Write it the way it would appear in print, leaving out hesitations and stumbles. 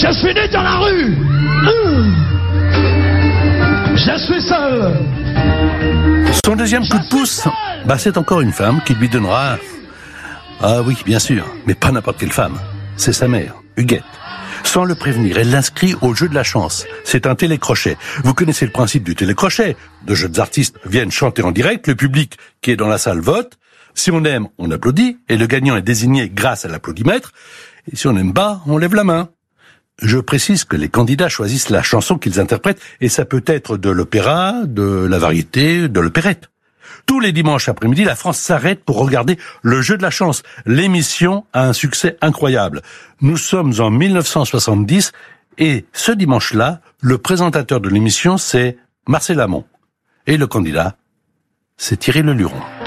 Je suis né dans la rue. Je suis seul. Son deuxième coup de pouce, c'est encore une femme qui lui donnera... Ah oui, bien sûr, mais pas n'importe quelle femme. C'est sa mère, Huguette. Sans le prévenir, elle l'inscrit au jeu de la chance. C'est un télécrochet. Vous connaissez le principe du télécrochet. De jeunes artistes viennent chanter en direct, le public qui est dans la salle vote. Si on aime, on applaudit, et le gagnant est désigné grâce à l'applaudimètre. Et si on n'aime pas, on lève la main. Je précise que les candidats choisissent la chanson qu'ils interprètent, et ça peut être de l'opéra, de la variété, de l'opérette. Tous les dimanches après-midi, la France s'arrête pour regarder le jeu de la chance. L'émission a un succès incroyable. Nous sommes en 1970, et ce dimanche-là, le présentateur de l'émission, c'est Marcel Amont. Et le candidat, c'est Thierry Leluron.